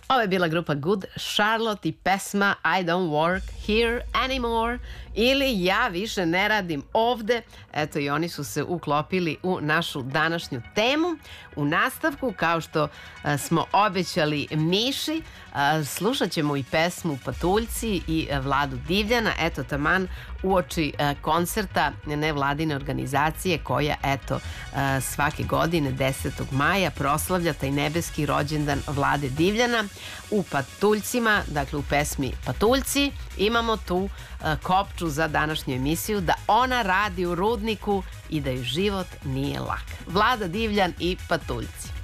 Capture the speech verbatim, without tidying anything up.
Ovo je bila grupa Good Charlotte i pesma I don't work here anymore ili ja više ne radim ovde. Eto i oni su se uklopili u našu današnju temu. U nastavku, kao što a, smo obećali Miši, a, slušat ćemo i pesmu Patuljci i a, Vladu Divljana. Eto taman uoči a, koncerta nevladine organizacije koja eto a, svake godine desetog maja proslavlja taj nebeski rođendan Vlade Divljana. U Patuljcima, dakle u pesmi Patuljci, imamo tu uh, kopču za današnju emisiju da ona radi u rudniku i da joj život nije lak. Vlada Divljan i Patuljci.